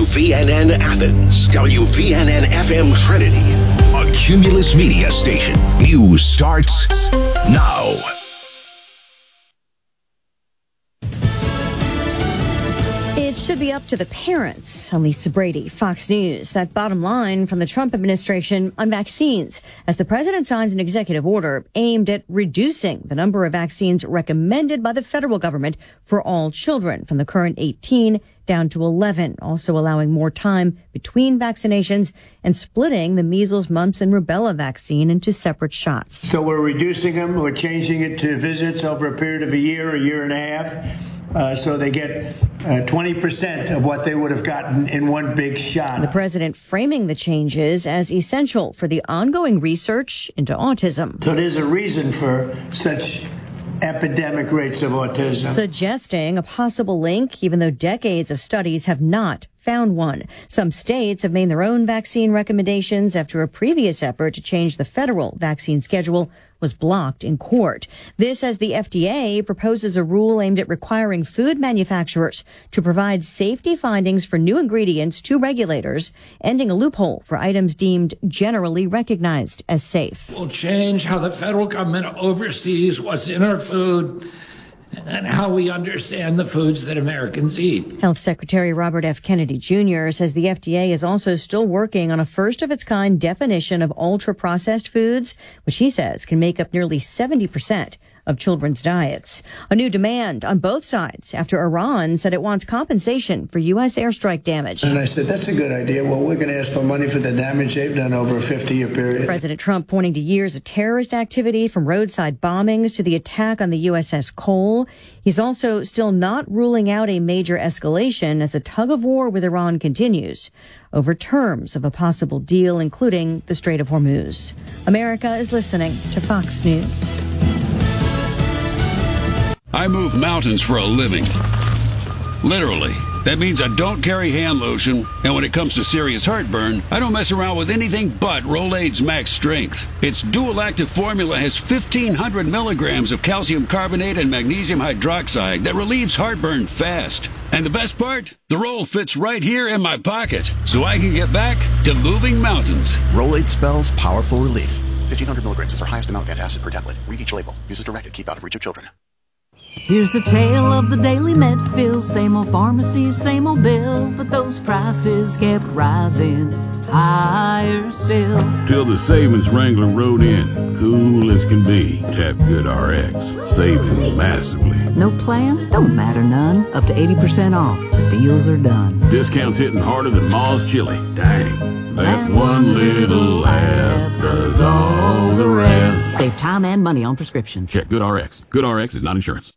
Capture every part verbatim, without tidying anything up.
V N N Athens, W V N N F M Trinity, a Cumulus Media station. News starts now. It should be up to the parents. Lisa Brady, Fox News. That bottom line from the Trump administration on vaccines as the president signs an executive order aimed at reducing the number of vaccines recommended by the federal government for all children from the current eighteen down to eleven, also allowing more time between vaccinations and splitting the measles, mumps, and rubella vaccine into separate shots. So we're reducing them. We're changing it to visits over a period of a year, a year and a half. Uh, so they get uh, twenty percent of what they would have gotten in one big shot. The president framing the changes as essential for the ongoing research into autism. So there's a reason for such epidemic rates of autism. Suggesting a possible link, even though decades of studies have not found one. Some states have made their own vaccine recommendations after a previous effort to change the federal vaccine schedule was blocked in court. This as the F D A proposes a rule aimed at requiring food manufacturers to provide safety findings for new ingredients to regulators, ending a loophole for items deemed generally recognized as safe. Will change how the federal government oversees what's in our food and how we understand the foods that Americans eat. Health Secretary Robert F. Kennedy Junior says the F D A is also still working on a first-of-its-kind definition of ultra-processed foods, which he says can make up nearly seventy percent of children's diets. A new demand on both sides after Iran said it wants compensation for U S airstrike damage. And I said, that's a good idea. Well, we're going to ask for money for the damage they've done over a fifty-year period. President Trump pointing to years of terrorist activity from roadside bombings to the attack on the U S S Cole. He's also still not ruling out a major escalation as a tug-of-war with Iran continues over terms of a possible deal, including the Strait of Hormuz. America is listening to Fox News. I move mountains for a living. Literally. That means I don't carry hand lotion, and when it comes to serious heartburn, I don't mess around with anything but Rolaids Max Strength. Its dual-active formula has fifteen hundred milligrams of calcium carbonate and magnesium hydroxide that relieves heartburn fast. And the best part? The roll fits right here in my pocket, so I can get back to moving mountains. Rolaids spells powerful relief. fifteen hundred milligrams is our highest amount of antacid per tablet. Read each label. Use as directed. Keep out of reach of children. Here's the tale of the Daily Medfill. Same old pharmacy, same old bill, but those prices kept rising higher still. Till the savings wrangler rode in, cool as can be. Tap Good R X, saving massively. No plan? Don't matter none. Up to eighty percent off. The deals are done. Discounts hitting harder than Ma's chili. Dang. That one little app does all the rest. Save time and money on prescriptions. Check Good R X. Good R X is not insurance.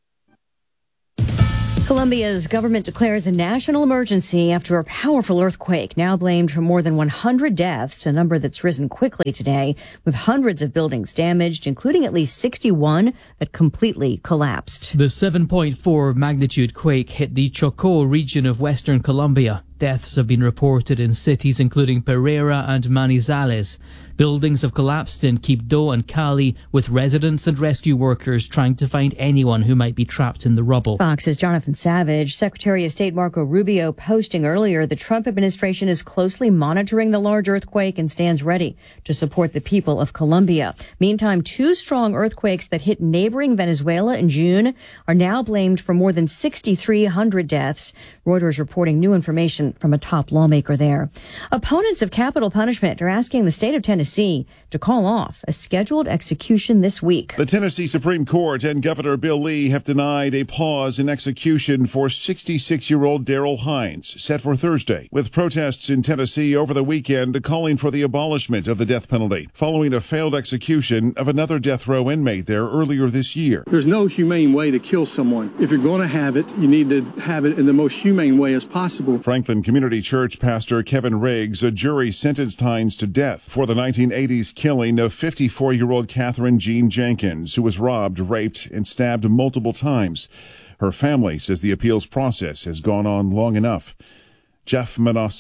Colombia's government declares a national emergency after a powerful earthquake, now blamed for more than one hundred deaths, a number that's risen quickly today, with hundreds of buildings damaged, including at least sixty-one that completely collapsed. The seven point four magnitude quake hit the Chocó region of western Colombia. Deaths have been reported in cities including Pereira and Manizales. Buildings have collapsed in Quibdó and Cali, with residents and rescue workers trying to find anyone who might be trapped in the rubble. Fox's Jonathan Savage. Secretary of State Marco Rubio posting earlier the Trump administration is closely monitoring the large earthquake and stands ready to support the people of Colombia. Meantime, two strong earthquakes that hit neighboring Venezuela in June are now blamed for more than six thousand three hundred deaths. Reuters reporting new information from a top lawmaker there. Opponents of capital punishment are asking the state of Tennessee to call off a scheduled execution this week. The Tennessee Supreme Court and Governor Bill Lee have denied a pause in execution for sixty-six-year-old Daryl Hines, set for Thursday, with protests in Tennessee over the weekend calling for the abolishment of the death penalty, following a failed execution of another death row inmate there earlier this year. There's no humane way to kill someone. If you're going to have it, you need to have it in the most humane way as possible. Franklin Community Church pastor Kevin Riggs, a jury sentenced Hines to death for the nineteen eighties killing of fifty-four-year-old Catherine Jean Jenkins, who was robbed, raped, and stabbed multiple times. Her family says the appeals process has gone on long enough. Jeff Manasso,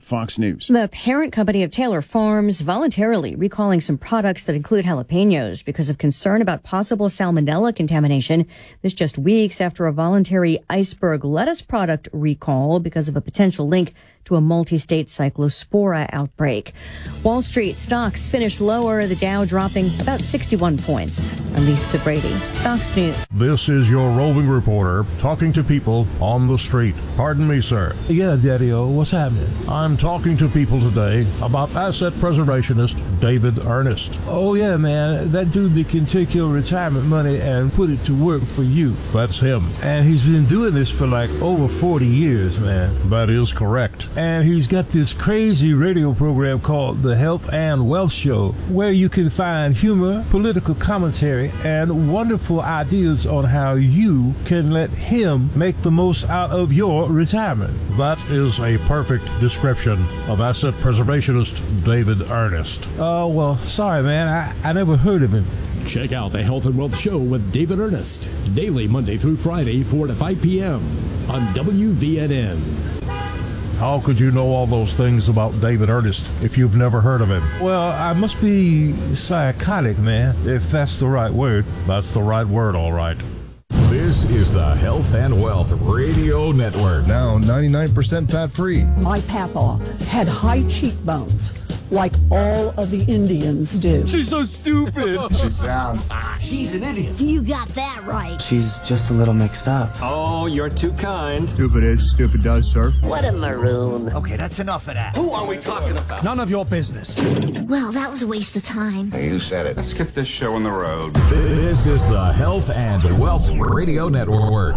Fox News. The parent company of Taylor Farms voluntarily recalling some products that include jalapenos because of concern about possible salmonella contamination. This just weeks after a voluntary iceberg lettuce product recall because of a potential link to a multi-state cyclospora outbreak. Wall Street stocks finished lower, the Dow dropping about sixty-one points. I'm Lisa Brady, Fox News. This is your roving reporter talking to people on the street. Pardon me, sir. Yeah, Daddy-O, what's happening? I'm talking to people today about asset preservationist David Ernest. Oh, yeah, man. That dude that can take your retirement money and put it to work for you. That's him. And he's been doing this for like over forty years, man. That is correct. And he's got this crazy radio program called The Health and Wealth Show, where you can find humor, political commentary, and wonderful ideas on how you can let him make the most out of your retirement. That is a perfect description of asset preservationist David Ernest. Oh, well, sorry, man. I, I never heard of him. Check out The Health and Wealth Show with David Ernest, daily Monday through Friday, four to five p.m. on W V N N. How could you know all those things about David Ernest if you've never heard of him? Well, I must be psychotic, man, if that's the right word. That's the right word, all right. This is the Health and Wealth Radio Network. Now ninety-nine percent fat-free. My papa had high cheekbones, like all of the Indians do. She's so stupid. She sounds... She's an idiot. You got that right. She's just a little mixed up. Oh, you're too kind. Stupid is, stupid does, sir. What a maroon. Okay, that's enough of that. Who are we talking about? None of your business. Well, that was a waste of time. You said it. Let's get this show on the road. This is the Health and Wealth Radio Network.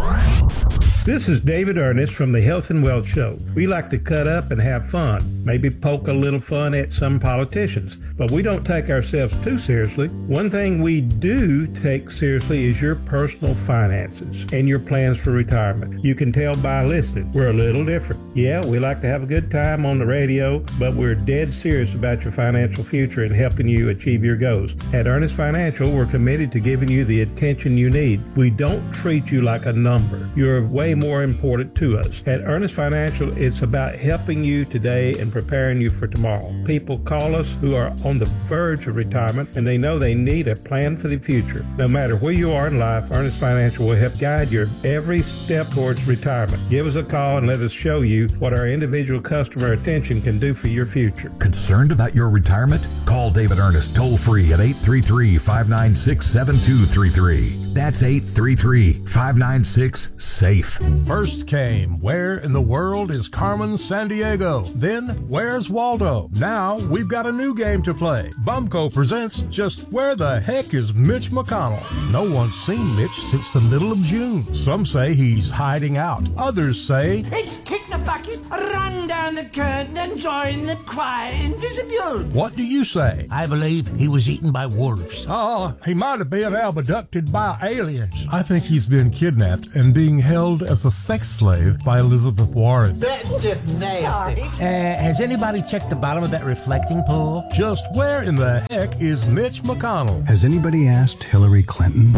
This is David Ernest from the Health and Wealth Show. We like to cut up and have fun, maybe poke a little fun at some politicians, but we don't take ourselves too seriously. One thing we do take seriously is your personal finances and your plans for retirement. You can tell by listening, we're a little different. Yeah, we like to have a good time on the radio, but we're dead serious about your financial future and helping you achieve your goals. At Ernest Financial, we're committed to giving you the attention you need. We don't treat you like a number. You're way more important to us. At Ernest Financial, it's about helping you today and preparing you for tomorrow. People call us who are on the verge of retirement and they know they need a plan for the future. No matter where you are in life, Ernest Financial will help guide your every step towards retirement. Give us a call and let us show you what our individual customer attention can do for your future. Concerned about your retirement? Call David Ernest toll free at eight three three, five nine six, seven two three three. That's eight three three, five nine six, SAFE. First came, where in the world is Carmen Sandiego? Then, where's Waldo? Now, we've got a new game to play. Bumco presents Just Where the Heck is Mitch McConnell? No one's seen Mitch since the middle of June. Some say he's hiding out. Others say, It's kick the bucket, run down the curtain and join the choir invisible. What do you say? I believe he was eaten by wolves. Oh, he might have been abducted by aliens. I think he's been kidnapped and being held as a sex slave by Elizabeth Warren. That's just nasty. Uh, has anybody checked the bottom of that reflecting pool? Just where in the heck is Mitch McConnell? Has anybody asked Hillary Clinton?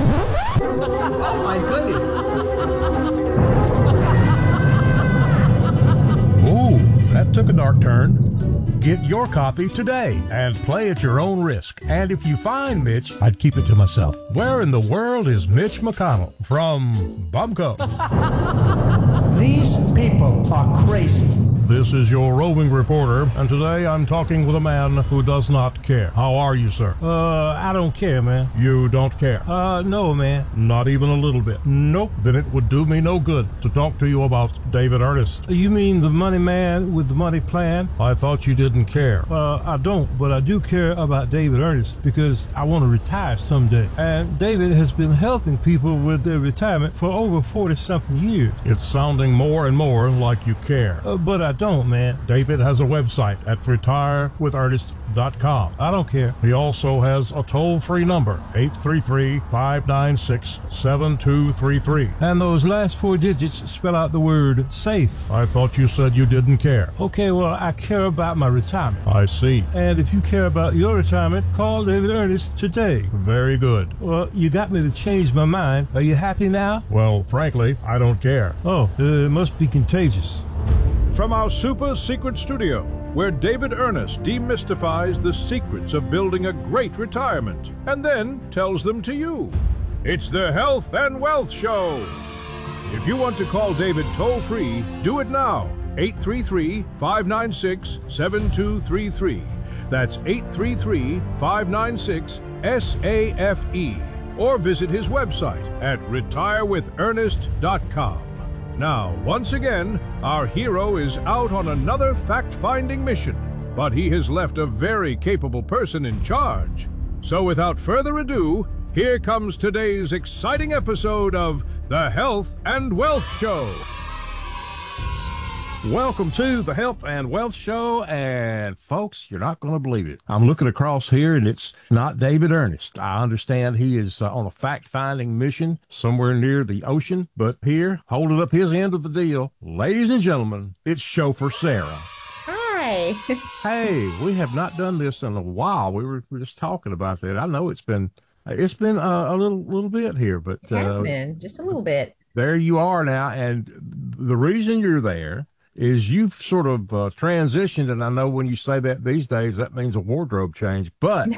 Oh my goodness. Ooh, that took a dark turn. Get your copy today and play at your own risk. And if you find Mitch, I'd keep it to myself. Where in the world is Mitch McConnell? From Bumco. These people are crazy. This is your roving reporter, and today I'm talking with a man who does not care. How are you, sir? Uh, I don't care, man. You don't care? Uh, no, man. Not even a little bit? Nope. Then it would do me no good to talk to you about David Ernest. You mean the money man with the money plan? I thought you didn't care. Uh, I don't, but I do care about David Ernest because I want to retire someday. And David has been helping people with their retirement for over forty-something years. It's sounding more and more like you care. Uh, but I don't, man. David has a website at retire with ernest dot com. I don't care. He also has a toll-free number, eight three three, five nine six, seven two three three. And those last four digits spell out the word SAFE. I thought you said you didn't care. Okay, well, I care about my retirement. I see. And if you care about your retirement, call David Ernest today. Very good. Well, you got me to change my mind. Are you happy now? Well, frankly, I don't care. Oh, uh, it must be contagious. From our super secret studio where David Ernest demystifies the secrets of building a great retirement and then tells them to you. It's the Health and Wealth Show. If you want to call David toll-free, do it now. eight three three, five nine six, seven two three three. That's eight three three, five nine six, S A F E. Or visit his website at retire with ernest dot com. Now, once again, our hero is out on another fact-finding mission, but he has left a very capable person in charge. So without further ado, here comes today's exciting episode of The Health and Wealth Show. Welcome to the Health and Wealth Show, and folks, you're not going to believe it. I'm looking across here, and it's not David Ernest. I understand he is uh, on a fact-finding mission somewhere near the ocean, but here, holding up his end of the deal, ladies and gentlemen, it's Chauffeur Sarah. Hi. Hey, we have not done this in a while. We were, we were just talking about that. I know it's been it's been uh, a little little bit here, but it has uh, been just a little bit. There you are now, and the reason you're there is you've sort of uh, transitioned, and I know when you say that these days, that means a wardrobe change. But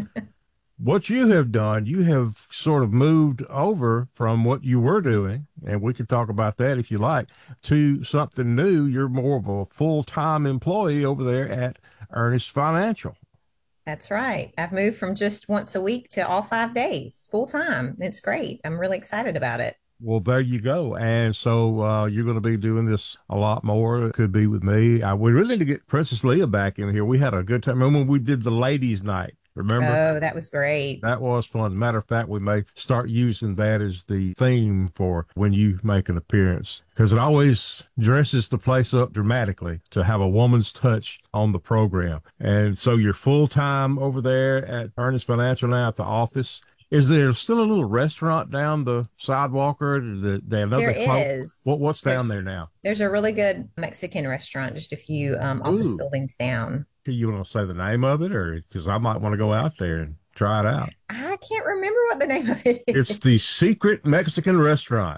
what you have done, you have sort of moved over from what you were doing, and we can talk about that if you like, to something new. You're more of a full-time employee over there at Ernest Financial. That's right. I've moved from just once a week to all five days, full-time. It's great. I'm really excited about it. Well, there you go. And so uh, you're going to be doing this a lot more. It could be with me. Uh, we really need to get Princess Leah back in here. We had a good time. Remember when we did the ladies' night? Remember? Oh, that was great. That was fun. As a matter of fact, we may start using that as the theme for when you make an appearance, because it always dresses the place up dramatically to have a woman's touch on the program. And so you're full-time over there at Ernest Financial now at the office. Is there still a little restaurant down the sidewalk, or the, the, there is? What, what's down there's, there now? There's a really good Mexican restaurant just a few um, office Ooh. buildings down. Do you want to say the name of it, or because I might want to go out there and try it out? I can't remember what the name of it is. It's the Secret Mexican Restaurant.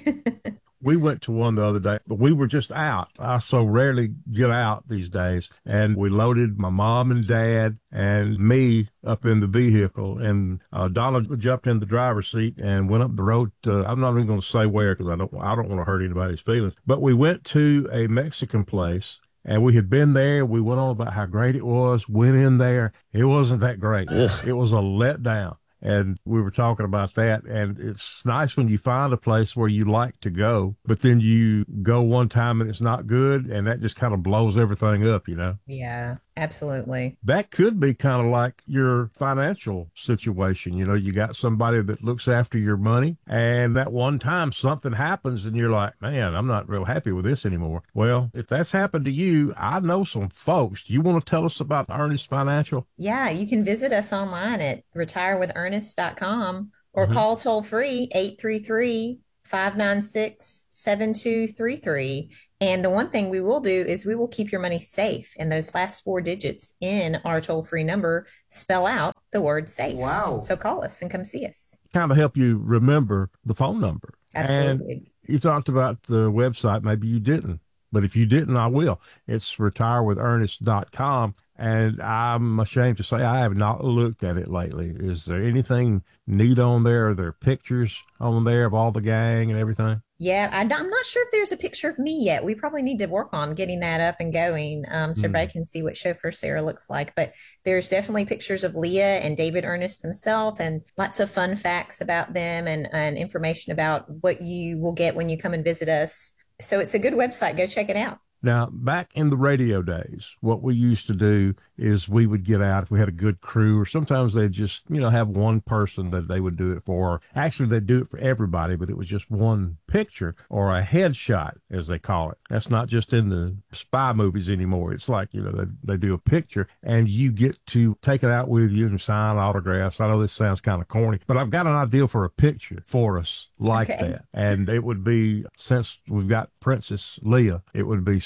We went to one the other day, but we were just out. I so rarely get out these days. And we loaded my mom and dad and me up in the vehicle. And uh, Donna jumped in the driver's seat and went up the road to, I'm not even going to say where, because I don't, I don't want to hurt anybody's feelings. But we went to a Mexican place. And we had been there. We went on about how great it was. Went in there. It wasn't that great. Ugh. It was a letdown. And we were talking about that, and it's nice when you find a place where you like to go, but then you go one time and it's not good, and that just kind of blows everything up, you know? Yeah, absolutely. That could be kind of like your financial situation. You know, you got somebody that looks after your money, and that one time something happens and you're like, man, I'm not real happy with this anymore. Well, if that's happened to you, I know some folks. Do you want to tell us about Ernest Financial? Yeah, you can visit us online at retire with ernest dot com or mm-hmm. call toll free eight three three, five nine six, seven two three three. And the one thing we will do is we will keep your money safe, and those last four digits in our toll-free number spell out the word safe. Wow. So call us and come see us. Kind of help you remember the phone number. Absolutely. And you talked about the website. Maybe you didn't, but if you didn't, I will. It's retire with ernest dot com. And I'm ashamed to say I have not looked at it lately. Is there anything neat on there? Are there pictures on there of all the gang and everything? Yeah, I, I'm not sure if there's a picture of me yet. We probably need to work on getting that up and going um, so mm. everybody can see what Chauffeur Sarah looks like. But there's definitely pictures of Leah and David Ernest himself, and lots of fun facts about them, and, and information about what you will get when you come and visit us. So it's a good website. Go check it out. Now, back in the radio days, what we used to do is we would get out if we had a good crew, or sometimes they'd just, you know, have one person that they would do it for. Actually, they'd do it for everybody, but it was just one picture, or a headshot, as they call it. That's not just in the spy movies anymore. It's like, you know, they, they do a picture, and you get to take it out with you and sign autographs. I know this sounds kind of corny, but I've got an idea for a picture for us like okay. that. And it would be, since we've got Princess Leah, it would be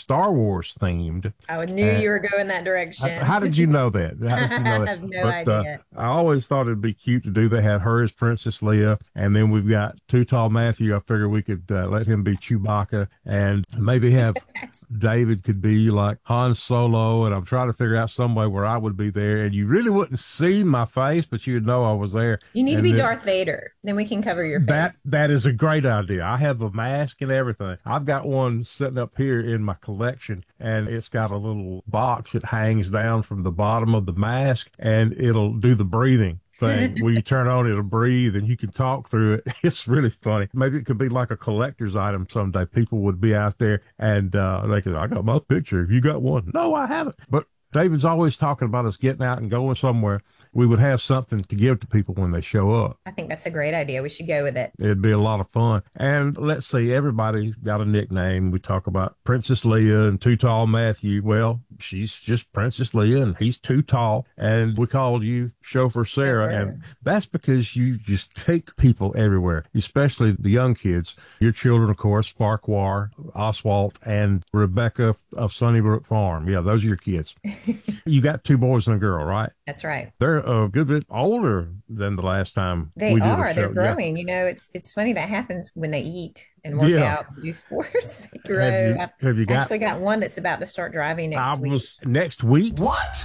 Star Wars themed. I knew And you were going that direction. How did you know that? How did you know that? I have no but, idea. Uh, I always thought it'd be cute to do. They had her as Princess Leia, and then we've got Too Tall Matthew. I figured we could uh, let him be Chewbacca, and maybe have David could be like Han Solo. And I'm trying to figure out some way where I would be there, and you really wouldn't see my face, but you'd know I was there. You need and to be then, Darth Vader. Then we can cover your face. That that is a great idea. I have a mask and everything. I've got one sitting up here in my collection, and it's got a little box that hangs down from the bottom of the mask, and it'll do the breathing thing. When you turn on, it'll breathe, and you can talk through it. It's really funny. Maybe it could be like a collector's item someday. People would be out there, and uh, they could, I got my picture. Have you got one? No, I haven't. But David's always talking about us getting out and going somewhere. We would have something to give to people when they show up. I think that's a great idea. We should go with it. It'd be a lot of fun. And let's see, everybody's got a nickname. We talk about Princess Leia and Too Tall Matthew. Well, she's just Princess Leia, and he's too tall. And we called you Chauffeur Sarah. Sure. And that's because you just take people everywhere, especially the young kids. Your children, of course, Farquhar, Oswald, and Rebecca of Sunnybrook Farm. Yeah, those are your kids. You got two boys and a girl, right? That's right. They're a good bit older than the last time they we did are. a show. They're growing. Yeah. You know, it's it's funny that happens when they eat and work Yeah. out and do sports. They grow. Have you, have you I've got, actually got one that's about to start driving next I week. was, next week? What?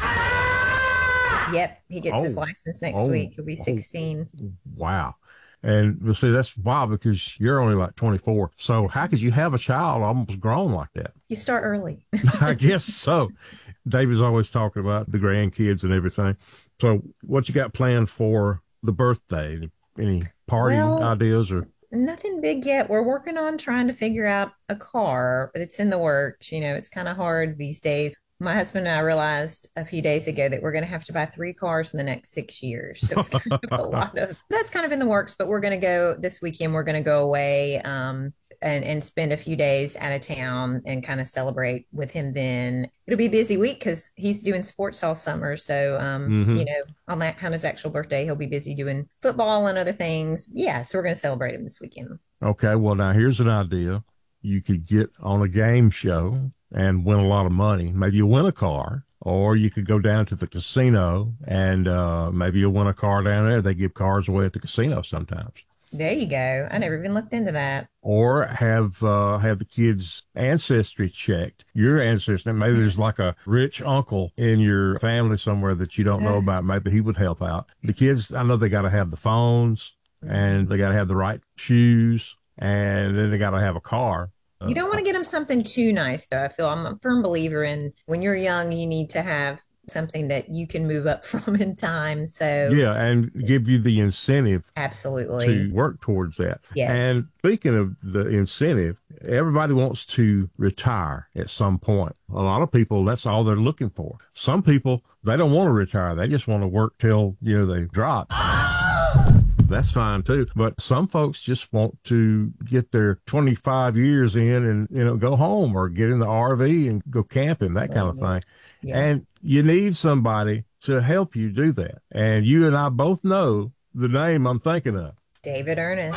Yep, he gets Oh. his license next Oh. week. He'll be sixteen. Wow. And well, see, that's wild because you're only like twenty-four. So how could you have a child almost grown like that? You start early. I guess so. David's always talking about the grandkids and everything. So what you got planned for the birthday? Any party Well, ideas or? Nothing big yet. We're working on trying to figure out a car, but it's in the works. You know, it's kind of hard these days. My husband and I realized a few days ago that we're going to have to buy three cars in the next six years. So it's kind of a lot of, that's kind of in the works, but we're going to go this weekend. We're going to go away um, and, and spend a few days out of town and kind of celebrate with him then. It'll be a busy week because he's doing sports all summer. So, um, Mhm. you know, on that Hannah's actual birthday, he'll be busy doing football and other things. Yeah. So we're going to celebrate him this weekend. Okay. Well, now here's an idea. You could get on a game show and win a lot of money. Maybe you win a car, or you could go down to the casino and uh, maybe you'll win a car down there. They give cars away at the casino sometimes. There you go. I never even looked into that. Or have uh, have the kids' ancestry checked. Your ancestry. Maybe there's like a rich uncle in your family somewhere that you don't know about. Maybe he would help out. The kids, I know they got to have the phones and they got to have the right shoes, and then they got to have a car. You don't want to get them something too nice, though. I feel I'm a firm believer in when you're young, you need to have something that you can move up from in time. So Yeah, and give you the incentive absolutely to work towards that. Yes. And speaking of the incentive, everybody wants to retire at some point. A lot of people, that's all they're looking for. Some people, they don't want to retire. They just want to work till, you know, they drop. That's fine too. But some folks just want to get their twenty-five years in and, you know, go home or get in the R V and go camping, that kind of thing. Yeah. And you need somebody to help you do that. And you and I both know the name I'm thinking of. David Ernest,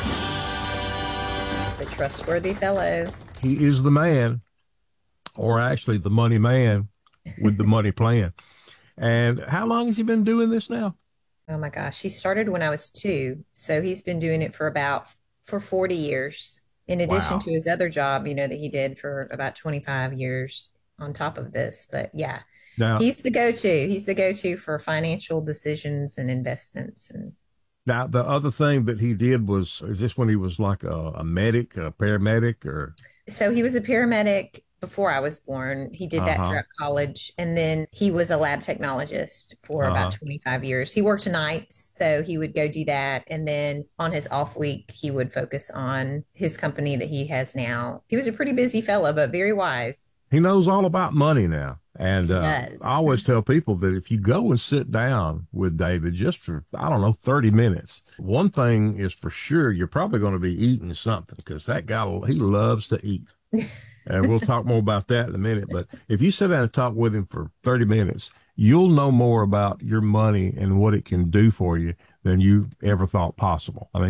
the trustworthy fellow. He is the man, or actually the money man with the money plan. And how long has he been doing this now? Oh my gosh. He started when I was two. So he's been doing it for about for forty years, in addition Wow. to his other job, you know, that he did for about twenty-five years on top of this. But yeah, Now, he's the go-to. He's the go-to for financial decisions and investments. And now the other thing that he did was, is this when he was like a, a medic, a paramedic, or? so he was a paramedic before I was born. He did that Uh-huh. throughout college. And then he was a lab technologist for about Uh-huh. twenty-five years. He worked nights, so he would go do that. And then on his off week, he would focus on his company that he has now. He was a pretty busy fella, but very wise. He knows all about money now. And uh, does. I always tell people that if you go and sit down with David just for, I don't know, thirty minutes, one thing is for sure, you're probably going to be eating something because that guy, he loves to eat. And we'll talk more about that in a minute. But if you sit down and talk with him for thirty minutes, you'll know more about your money and what it can do for you than you ever thought possible. I mean,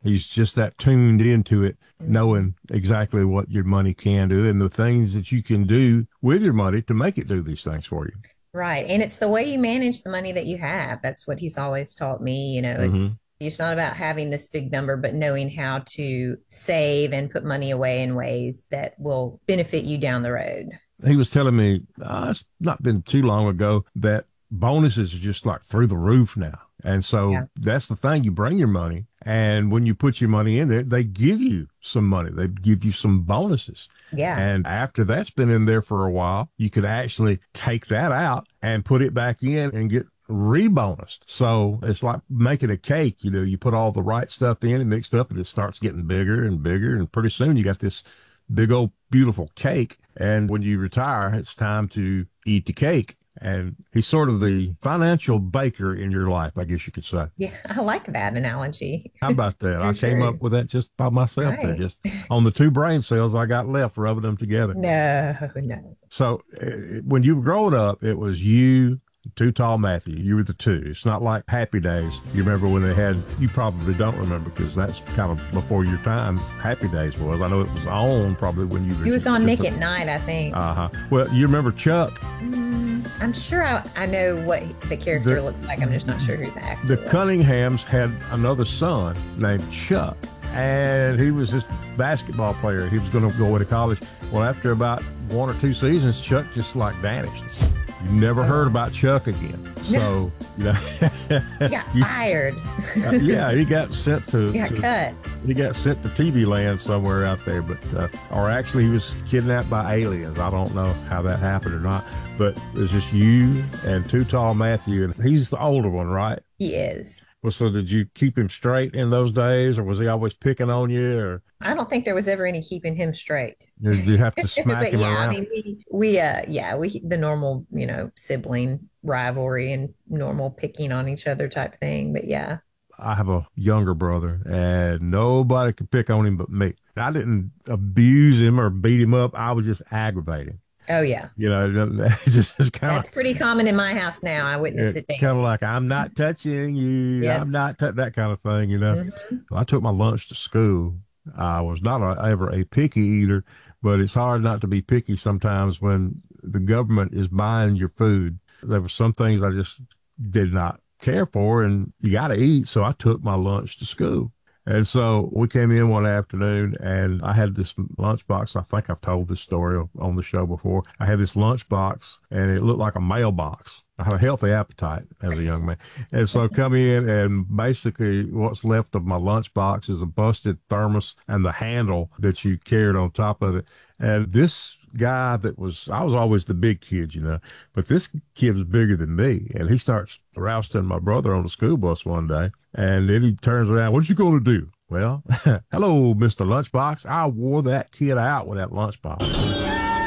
He's just that tuned into it, knowing exactly what your money can do and the things that you can do with your money to make it do these things for you. Right. And it's the way you manage the money that you have. That's what he's always taught me. You know, it's, mm-hmm. it's not about having this big number, but knowing how to save and put money away in ways that will benefit you down the road. He was telling me, uh, it's not been too long ago, that bonuses are just like through the roof now. And so yeah. that's the thing. You bring your money, and when you put your money in there, they give you some money. They give you some bonuses. Yeah. And after that's been in there for a while, you could actually take that out and put it back in and get re-bonused. So it's like making a cake. You know, you put all the right stuff in and mixed up, and it starts getting bigger and bigger. And pretty soon you got this big old beautiful cake. And when you retire, it's time to eat the cake. And he's sort of the financial baker in your life, I guess you could say. Yeah, I like that analogy. How about that? I sure. came up with that just by myself right. there, just on the two brain cells I got left, rubbing them together. No, no. So uh, when you were growing up, it was you, Too Tall Matthew. You were the two. It's not like Happy Days. You remember when they had, you probably don't remember because that's kind of before your time, Happy Days was. I know it was on probably when you were. It was on Nick at Night, I think. Uh-huh. Well, you remember Chuck? Mm, I'm sure I, I know what the character the, looks like. I'm just not sure who the actor The was. Cunninghams had another son named Chuck, and he was this basketball player. He was going to go away to college. Well, after about one or two seasons, Chuck just like vanished. You never heard about Chuck again. So, you know. He got fired. uh, yeah, he got sent to. He got to, cut. He got sent to T V land somewhere out there, but, uh, or actually he was kidnapped by aliens. I don't know how that happened or not, but it's just you and Too Tall Matthew, and he's the older one, right? He is. Well, so did you keep him straight in those days, or was he always picking on you? Or I don't think there was ever any keeping him straight. Did you have to smack but him yeah, around? I mean, we, we, uh, yeah, we, the normal, you know, sibling rivalry and normal picking on each other type thing. But yeah. I have a younger brother, and nobody could pick on him but me. I didn't abuse him or beat him up. I was just aggravating. Oh, yeah. You know, it's just it's kind of. That's pretty common in my house now. I witness it daily. Kind of like, I'm not touching you. Yep. I'm not, t-, that kind of thing, you know. Mm-hmm. I took my lunch to school. I was not a, ever a picky eater, but it's hard not to be picky sometimes when the government is buying your food. There were some things I just did not care for, and you got to eat. So I took my lunch to school. And so we came in one afternoon, and I had this lunchbox. I think I've told this story on the show before. I had this lunchbox, and it looked like a mailbox. I had a healthy appetite as a young man. And so I come in, and basically what's left of my lunchbox is a busted thermos and the handle that you carried on top of it. And this guy that was, I was always the big kid, you know, but this kid was bigger than me. And he starts rousting my brother on the school bus one day. And then he turns around, what you going to do? Well, hello, Mister Lunchbox. I wore that kid out with that lunchbox.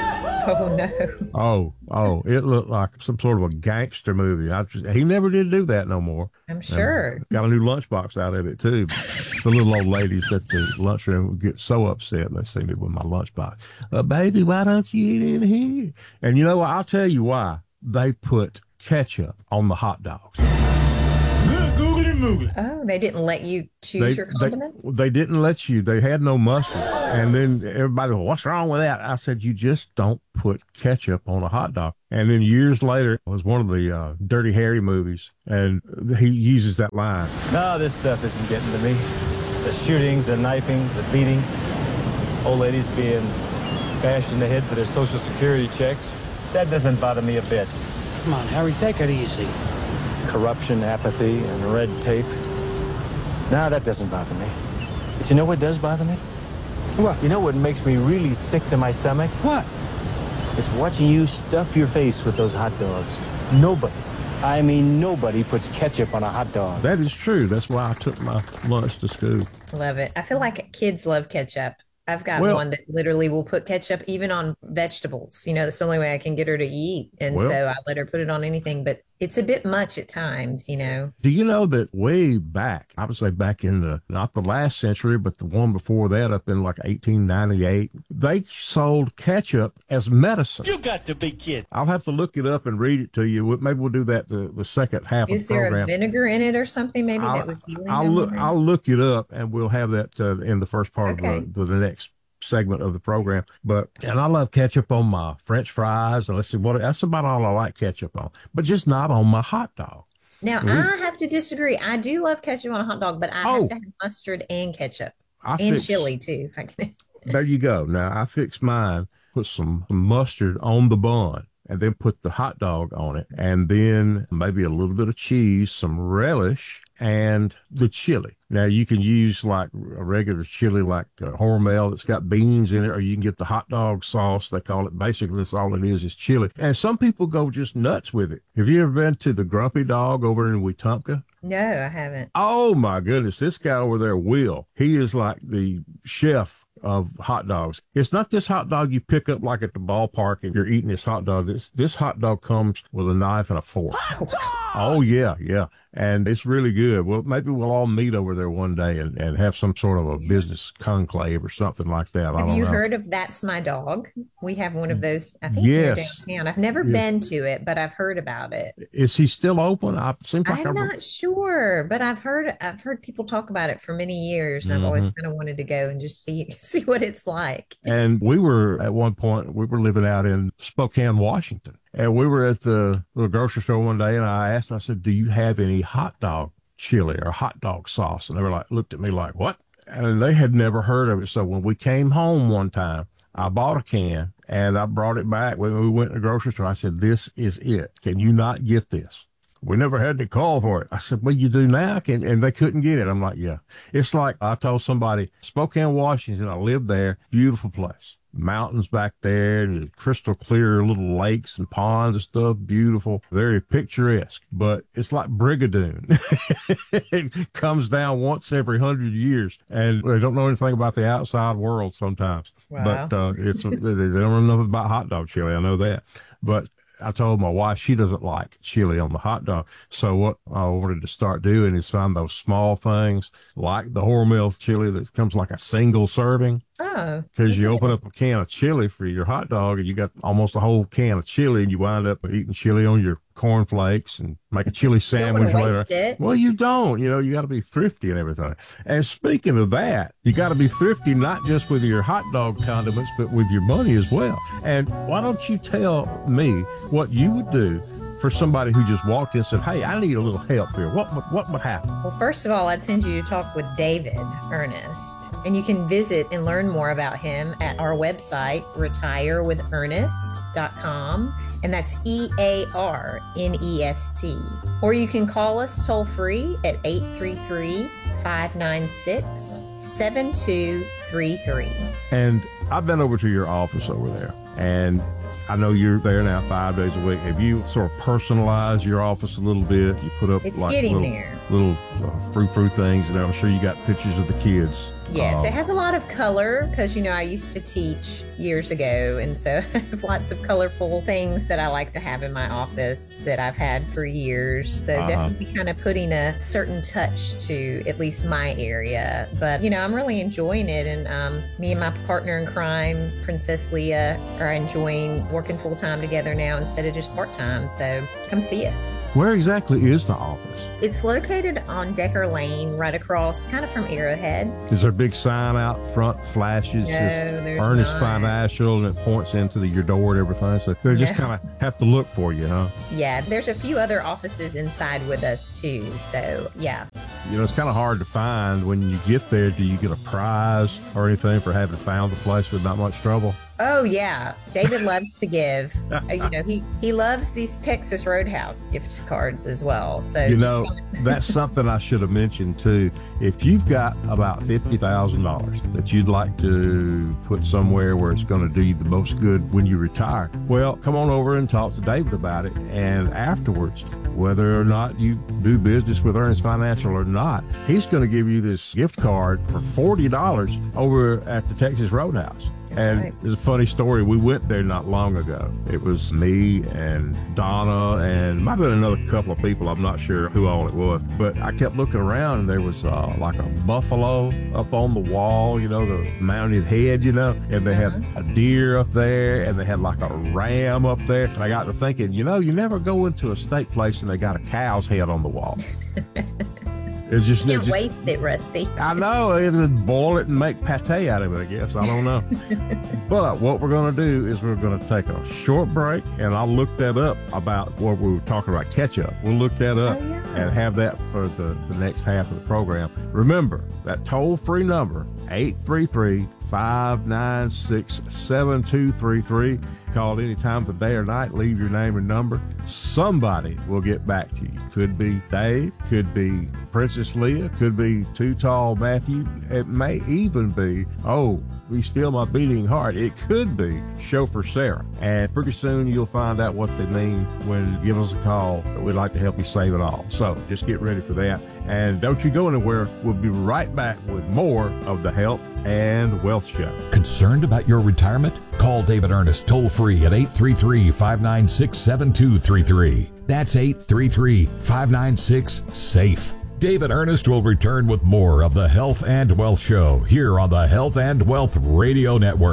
Oh, no. Oh, oh, it looked like some sort of a gangster movie. I just, he never did do that no more. I'm sure. And got a new lunchbox out of it, too. The little old ladies at the lunchroom would get so upset they see me with my lunchbox. Uh, baby, why don't you eat in here? And you know what? I'll tell you why. They put ketchup on the hot dogs. Oh, they didn't let you choose they, your condiments? They, they didn't let you. They had no mustard. And then everybody, well, what's wrong with that? I said, you just don't put ketchup on a hot dog. And then years later, it was one of the uh, Dirty Harry movies, and he uses that line. No, this stuff isn't getting to me. The shootings, the knifings, the beatings, old ladies being bashed in the head for their Social Security checks. That doesn't bother me a bit. Come on, Harry, take it easy. Corruption, apathy, and red tape. No, that doesn't bother me. But you know what does bother me? What? You know what makes me really sick to my stomach? What? It's watching you stuff your face with those hot dogs. Nobody, I mean nobody, puts ketchup on a hot dog. That is true. That's why I took my lunch to school. Love it. I feel like kids love ketchup. I've got well, one that literally will put ketchup even on vegetables. You know, that's the only way I can get her to eat. And well, so I let her put it on anything. But it's a bit much at times, you know. Do you know that way back, I would say back in the, not the last century, but the one before that, up in like eighteen ninety-eight, they sold ketchup as medicine. You got to be kidding. I'll have to look it up and read it to you. Maybe we'll do that the, the second half Is of the program. Is there a vinegar in it or something maybe I'll, that was healing? I'll look, I'll look it up, and we'll have that uh, in the first part okay. of the, the, the next segment of the program. But and I love ketchup on my French fries, and let's see what that's about all I like ketchup on, but just not on my hot dog. Now we, I have to disagree. I do love ketchup on a hot dog, but I oh, have to have mustard and ketchup I and fix, chili too. If I can. There you go. Now I fix mine. Put some mustard on the bun, and then put the hot dog on it, and then maybe a little bit of cheese, some relish, and the chili. Now, you can use like a regular chili like uh, Hormel that's got beans in it, or you can get the hot dog sauce. They call it, basically, that's all it is, is chili. And some people go just nuts with it. Have you ever been to the Grumpy Dog over in Wetumpka? No, I haven't. Oh, my goodness. This guy over there, Will, he is like the chef of hot dogs. It's not this hot dog you pick up like at the ballpark and you're eating this hot dog. This, this hot dog comes with a knife and a fork. Oh, yeah, yeah. And it's really good. Well, maybe we'll all meet over there one day and, and have some sort of a business conclave or something like that. I Have don't you know. heard of That's My Dog? We have one of those, I think, yes. here downtown. I've never yes. been to it, but I've heard about it. Is he still open? I seems like I'm I... not sure, but I've heard I've heard people talk about it for many years, and mm-hmm. I've always kind of wanted to go and just see see what it's like. And we were at one point, we were living out in Spokane, Washington, and we were at the little grocery store one day, and I asked them, I said, "Do you have any hot dog chili or hot dog sauce?" And they were like, looked at me like, "What?" And they had never heard of it. So when we came home one time, I bought a can and I brought it back. When we went to the grocery store, I said, "This is it. Can you not get this?" "We never had to call for it." I said, "Well, you do now." Can, and they couldn't get it. I'm like, yeah. It's like I told somebody, Spokane, Washington, I lived there. Beautiful place. Mountains back there, and crystal clear little lakes and ponds and stuff. Beautiful, very picturesque. But it's like Brigadoon. It comes down once every hundred years, and they don't know anything about the outside world sometimes. Wow. But uh, it's they don't know enough about hot dog chili. I know that. But I told my wife she doesn't like chili on the hot dog. So what I wanted to start doing is find those small things like the Hormel chili that comes like a single serving. Oh. Because you open up a can of chili for your hot dog and you got almost a whole can of chili, and you wind up eating chili on your cornflakes and make a chili sandwich later. It. Well, you don't. You know, you got to be thrifty and everything. And speaking of that, you got to be thrifty not just with your hot dog condiments, but with your money as well. And why don't you tell me what you would do for somebody who just walked in and said, "Hey, I need a little help here"? What would, what would happen? Well, first of all, I'd send you to talk with David Ernest. And you can visit and learn more about him at our website, retire with ernest dot com. And that's E A R N E S T. Or you can call us toll free at eight three three, five nine six, seven two three three. And I've been over to your office over there, and I know you're there now five days a week. Have you sort of personalized your office a little bit? You put up it's like getting little, there. little uh, frou-frou things, and I'm sure you got pictures of the kids. Yes, um, it has a lot of color because, you know, I used to teach years ago. And so I have lots of colorful things that I like to have in my office that I've had for years. So uh-huh. definitely kind of putting a certain touch to at least my area. But, you know, I'm really enjoying it. And um, me and my partner in crime, Princess Leah, are enjoying working full time together now instead of just part time. So come see us. Where exactly is the office? It's located on Decker Lane, right across, kind of from Arrowhead. Is there a big sign out front, flashes, no, there's Ernest not. Financial, and it points into the, your door and everything? So they just No. kind of have to look for you, huh? Yeah, there's a few other offices inside with us too. So yeah. You know, it's kind of hard to find when you get there. Do you get a prize or anything for having found the place with not much trouble? Oh yeah, David loves to give. Uh, you know, he he loves these Texas Roadhouse gift cards as well. So You just know, kinda- that's something I should have mentioned too. If you've got about fifty thousand dollars that you'd like to put somewhere where it's going to do you the most good when you retire, well, come on over and talk to David about it. And afterwards, whether or not you do business with Ernest Financial or not, he's going to give you this gift card for forty dollars over at the Texas Roadhouse. and right. there's a funny story. We went there not long ago. It was me and Donna and might have been another couple of people. I'm not sure who all it was. But I kept looking around, and there was uh, like a buffalo up on the wall, you know, the mounted head, you know, and they uh-huh. had a deer up there, and they had like a ram up there. And I got to thinking, you know, you never go into a steak place and they got a cow's head on the wall. It's just, you can't just, waste it, Rusty. I know. It would boil it and make pate out of it, I guess. I don't know. But what we're going to do is we're going to take a short break, and I'll look that up about what we were talking about, ketchup. We'll look that up oh, yeah. and have that for the, the next half of the program. Remember, that toll-free number, eight three three, five nine six, seven two three three. Call any time of the day or night. Leave your name and number. Somebody will get back to you. Could be Dave. Could be Princess Leah. Could be Too Tall Matthew. It may even be, oh, Be Still My Beating Heart. It could be Chauffeur Sarah. And pretty soon you'll find out what they mean when you give us a call. We'd like to help you save it all. So just get ready for that. And don't you go anywhere. We'll be right back with more of the Health and Wealth Show. Concerned about your retirement? Call David Ernest toll free at eight three three, five nine six, seven two three three. That's eight three three, five nine six, SAFE. David Ernest will return with more of the Health and Wealth Show here on the Health and Wealth Radio Network.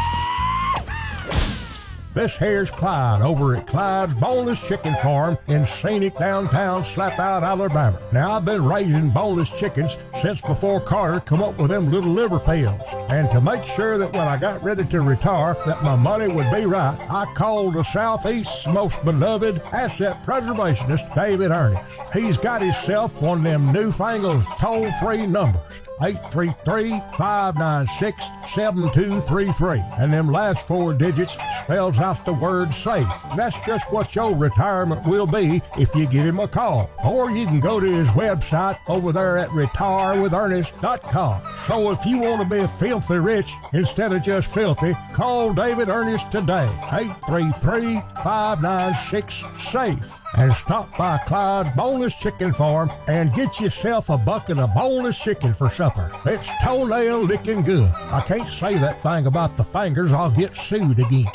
This here's Clyde over at Clyde's Boneless Chicken Farm in scenic downtown Slapout, Alabama. Now, I've been raising boneless chickens since before Carter come up with them little liver pills. And to make sure that when I got ready to retire, that my money would be right, I called the Southeast's most beloved asset preservationist, David Ernest. He's got himself one of them newfangled toll-free numbers. eight three three, five nine six, seven two three three. And them last four digits spells out the word SAFE. That's just what your retirement will be if you give him a call. Or you can go to his website over there at retire with ernest dot com. So if you want to be filthy rich instead of just filthy, call David Ernest today. eight three three, five nine six, SAFE. And stop by Clyde's Boneless Chicken Farm and get yourself a bucket of boneless chicken for supper. It's toenail licking good. I can't say that thing about the fingers. I'll get sued again.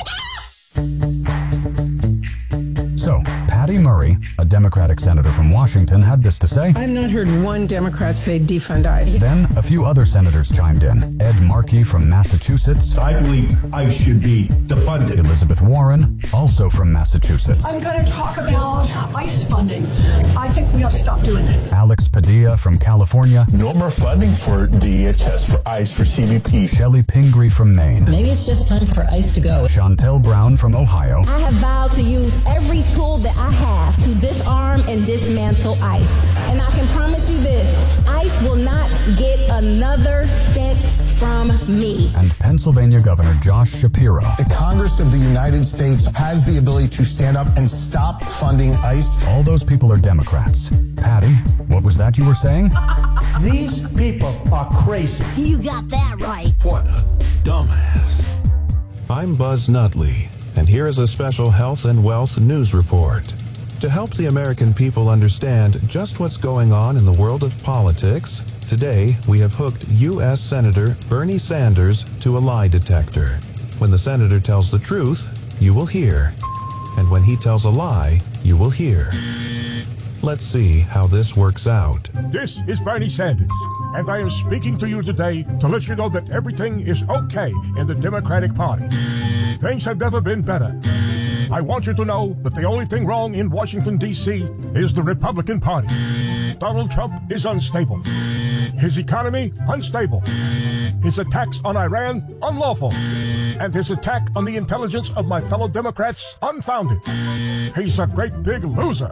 So, Patty Murray, a Democratic senator from Washington, had this to say. I've not heard one Democrat say defund ICE. Then, a few other senators chimed in. Ed Markey from Massachusetts. I believe ICE should be defunded. Elizabeth Warren, also from Massachusetts. I'm going to talk about ICE funding. I think we have to stop doing it. Alex Padilla from California. No more funding for D H S, for ICE, for C B P. Shelley Pingree from Maine. Maybe it's just time for ICE to go. Chantel Brown from Ohio. I have vowed to use every tool that I have to disarm and dismantle ICE. And I can promise you this, ICE will not get another cent from me. And Pennsylvania Governor Josh Shapiro. The Congress of the United States has the ability to stand up and stop funding ICE. All those people are Democrats. Patty, what was that you were saying? These people are crazy. You got that right. What a dumbass. I'm Buzz Nutley, and here is a special Health and Wealth news report. To help the American people understand just what's going on in the world of politics, today we have hooked U S Senator Bernie Sanders to a lie detector. When the senator tells the truth, you will hear. And when he tells a lie, you will hear. Let's see how this works out. This is Bernie Sanders, and I am speaking to you today to let you know that everything is okay in the Democratic Party. Things have never been better. I want you to know that the only thing wrong in Washington, D C is the Republican Party. Donald Trump is unstable. His economy, unstable. His attacks on Iran, unlawful. And his attack on the intelligence of my fellow Democrats, unfounded. He's a great big loser.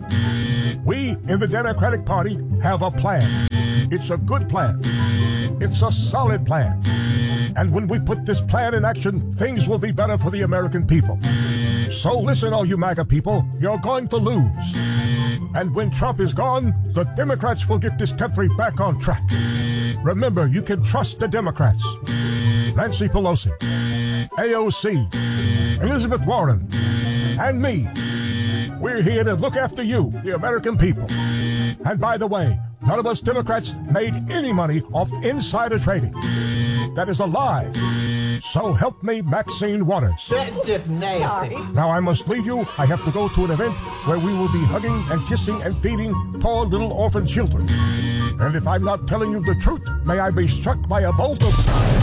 We in the Democratic Party have a plan. It's a good plan. It's a solid plan. And when we put this plan in action, things will be better for the American people. So listen, all you MAGA people, you're going to lose. And when Trump is gone, the Democrats will get this country back on track. Remember, you can trust the Democrats. Nancy Pelosi, A O C, Elizabeth Warren, and me. We're here to look after you, the American people. And by the way, none of us Democrats made any money off insider trading. That is a lie. So So help me, Maxine Waters. That's just nasty. Now I must leave you. I have to go to an event where we will be hugging and kissing and feeding poor little orphan children. And if I'm not telling you the truth, may I be struck by a bolt of...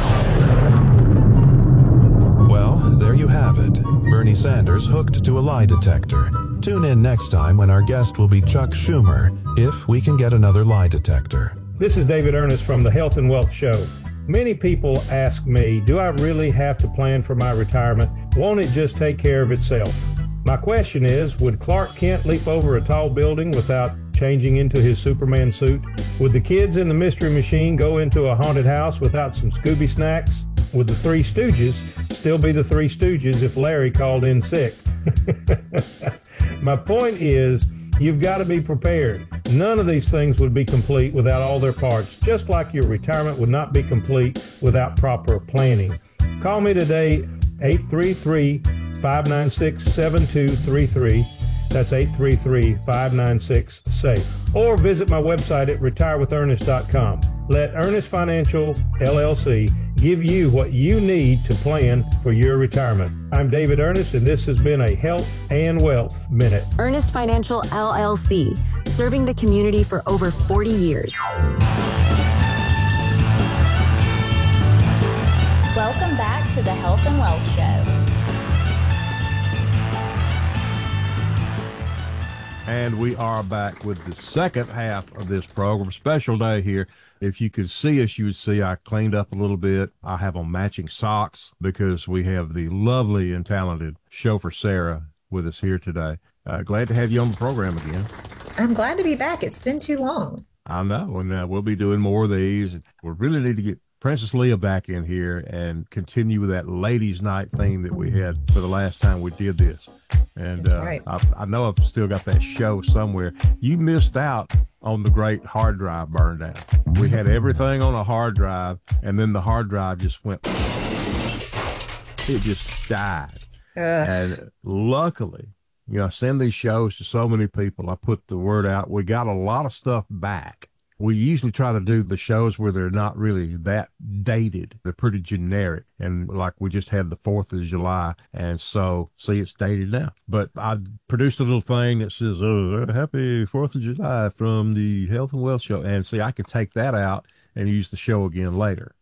Well, there you have it. Bernie Sanders hooked to a lie detector. Tune in next time when our guest will be Chuck Schumer, if we can get another lie detector. This is David Ernest from the Health and Wealth Show. Many people ask me, do I really have to plan for my retirement? Won't it just take care of itself? My question is, would Clark Kent leap over a tall building without changing into his Superman suit? Would the kids in the Mystery Machine go into a haunted house without some Scooby snacks? Would the Three Stooges still be the Three Stooges if Larry called in sick? My point is, you've got to be prepared. None of these things would be complete without all their parts, just like your retirement would not be complete without proper planning. Call me today, eight three three, five nine six, seven two three three. That's eight three three, five nine six, SAFE. Or visit my website at retire with ernest dot com. Let Ernest Financial, L L C, give you what you need to plan for your retirement. I'm David Ernest, and this has been a Health and Wealth Minute. Ernest Financial, L L C, serving the community for over forty years. Welcome back to the Health and Wealth Show. And we are back with the second half of this program. Special day here. If you could see us, you would see I cleaned up a little bit. I have on matching socks because we have the lovely and talented chauffeur Sarah with us here today. Uh, glad to have you on the program again. I'm glad to be back. It's been too long. I know, and uh, we'll be doing more of these. We really need to get Princess Leah back in here and continue with that ladies' night theme that we had for the last time we did this. And uh, right. I, I know I've still got that show somewhere. You missed out on the great hard drive burn down. We had everything on a hard drive, and then the hard drive just went, it just died. Ugh. And luckily, you know, I send these shows to so many people. I put the word out. We got a lot of stuff back. We usually try to do the shows where they're not really that dated. They're pretty generic. And like we just had the fourth of July. And so, see, it's dated now. But I produced a little thing that says, oh, happy fourth of July from the Health and Wealth Show. And see, I can take that out and use the show again later.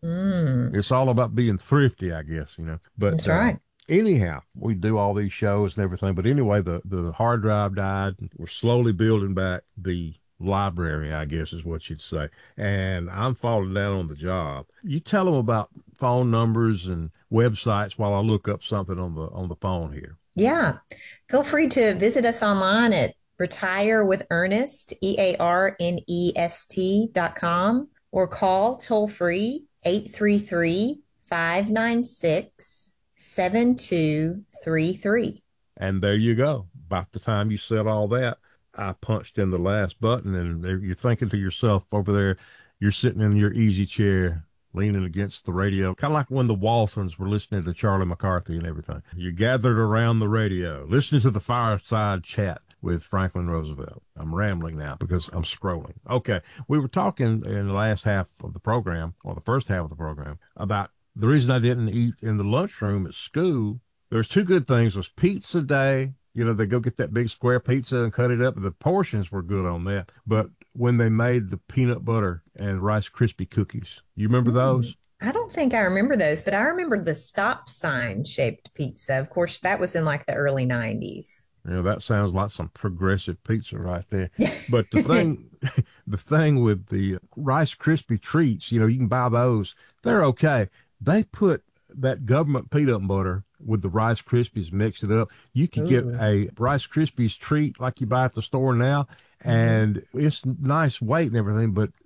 Mm. It's all about being thrifty, I guess, you know. But that's right. Uh, anyhow, we do all these shows and everything. But anyway, the, the hard drive died. We're slowly building back the library, I guess is what you'd say. And I'm falling down on the job. You tell them about phone numbers and websites while I look up something on the on the phone here. Yeah. Feel free to visit us online at Retire with Ernest, E A R N E S T dot com, or call toll free eight three three, five nine six, seven two three three. And there you go. By the time you said all that, I punched in the last button, and you're thinking to yourself over there, you're sitting in your easy chair, leaning against the radio, kind of like when the Waltons were listening to Charlie McCarthy and everything. You gathered around the radio, listening to the fireside chat with Franklin Roosevelt. I'm rambling now because I'm scrolling. Okay, we were talking in the last half of the program, or the first half of the program, about the reason I didn't eat in the lunchroom at school. There's two good things. Was pizza day. You know, they go get that big square pizza and cut it up. The portions were good on that. But when they made the peanut butter and Rice Krispie cookies, you remember those? I don't think I remember those, but I remember the stop sign shaped pizza. Of course, that was in like the early nineties. You know, that sounds like some progressive pizza right there. But the thing, the thing with the Rice Krispie treats, you know, you can buy those. They're okay. They put that government peanut butter with the Rice Krispies, mix it up. You could get a Rice Krispies treat like you buy at the store now, and it's nice weight and everything, but